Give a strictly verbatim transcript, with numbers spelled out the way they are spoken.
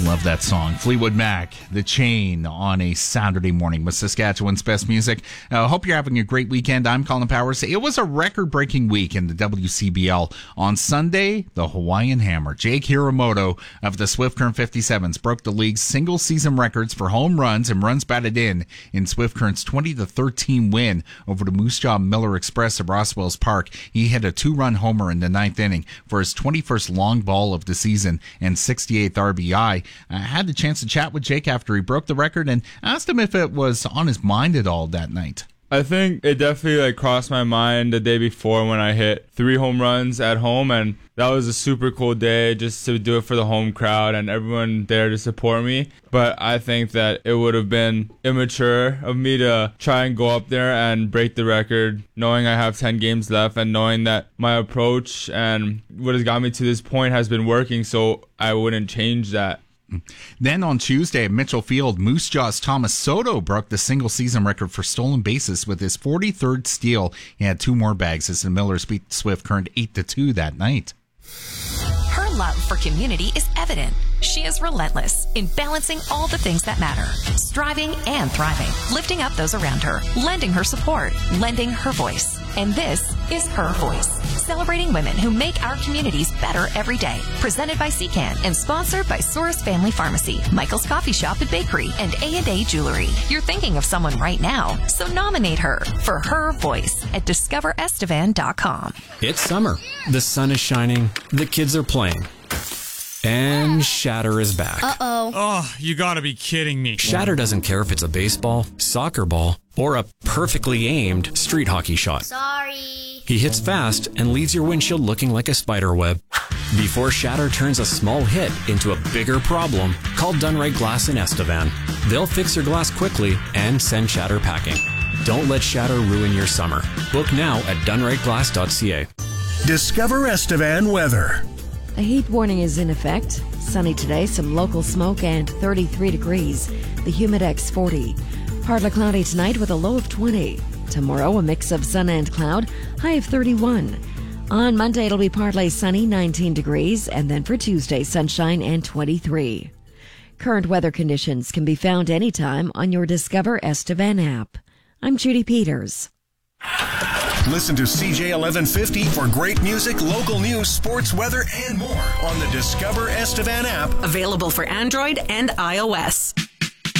Love that song. Fleetwood Mac, The Chain, on a Saturday morning with Saskatchewan's best music. I uh, hope you're having a great weekend. I'm Colin Powers. It was a record-breaking week in the W C B L. On Sunday, the Hawaiian Hammer, Jake Hiramoto of the Swift Current fifty-sevens, broke the league's single-season records for home runs and runs batted in in Swift Current's twenty to thirteen win over the Moose Jaw Miller Express at Roswells Park. He hit a two-run homer in the ninth inning for his twenty-first long ball of the season and sixty-eighth R B I. I had the chance to chat with Jake after he broke the record and asked him if it was on his mind at all that night. I think it definitely like crossed my mind the day before when I hit three home runs at home, and that was a super cool day just to do it for the home crowd and everyone there to support me. But I think that it would have been immature of me to try and go up there and break the record knowing I have ten games left and knowing that my approach and what has got me to this point has been working, so I wouldn't change that. Then on Tuesday at Mitchell Field, Moose Jaw's Thomas Soto broke the single-season record for stolen bases with his forty-third steal. He had two more bags as the Millers beat Swift Current eight to two that night. Her love for community is evident. She is relentless in balancing all the things that matter, striving and thriving, lifting up those around her, lending her support, lending her voice. And this is Her Voice, celebrating women who make our communities better every day. Presented by C CAN and sponsored by Soros Family Pharmacy, Michael's Coffee Shop and Bakery, and A and A Jewelry. You're thinking of someone right now, so nominate her for Her Voice at discover estevan dot com. It's summer. The sun is shining. The kids are playing. And Shatter is back. Uh-oh. Oh, you gotta be kidding me. Shatter doesn't care if it's a baseball, soccer ball, or a perfectly aimed street hockey shot. Sorry. He hits fast and leaves your windshield looking like a spider web. Before Shatter turns a small hit into a bigger problem, call Dunright Glass in Estevan. They'll fix your glass quickly and send Shatter packing. Don't let Shatter ruin your summer. Book now at dunright glass dot c a. Discover Estevan weather. A heat warning is in effect. Sunny today, some local smoke, and thirty-three degrees. The Humidex forty. Partly cloudy tonight with a low of twenty. Tomorrow, a mix of sun and cloud, high of thirty-one. On Monday, it'll be partly sunny, nineteen degrees, and then for Tuesday, sunshine and twenty-three. Current weather conditions can be found anytime on your Discover Estevan app. I'm Judy Peters. Listen to C J eleven fifty for great music, local news, sports, weather, and more on the Discover Estevan app. Available for Android and iOS.